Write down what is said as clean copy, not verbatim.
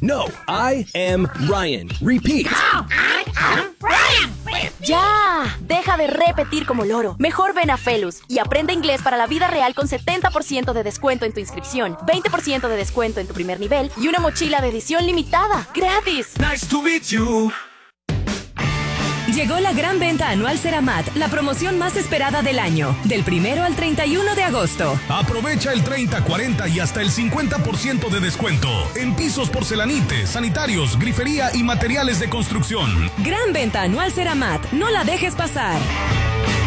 No, I am Ryan. Repeat. No, I am Ryan. ¡Ya! Deja de repetir como loro. Mejor ven a Felus y aprende inglés para la vida real con 70% de descuento en tu inscripción, 20% de descuento en tu primer nivel y una mochila de edición limitada. ¡Gratis! Nice to meet you. Llegó la gran venta anual Ceramat, la promoción más esperada del año, del 1 al 31 de agosto. Aprovecha el 30, 40 y hasta el 50% de descuento en pisos porcelanites, sanitarios, grifería y materiales de construcción. Gran venta anual Ceramat, no la dejes pasar.